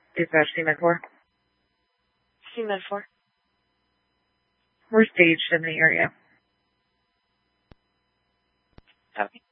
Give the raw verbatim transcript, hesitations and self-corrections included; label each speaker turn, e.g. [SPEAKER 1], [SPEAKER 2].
[SPEAKER 1] Dispatch C Med four.
[SPEAKER 2] C Med four.
[SPEAKER 1] We're staged in the area.
[SPEAKER 2] Okay.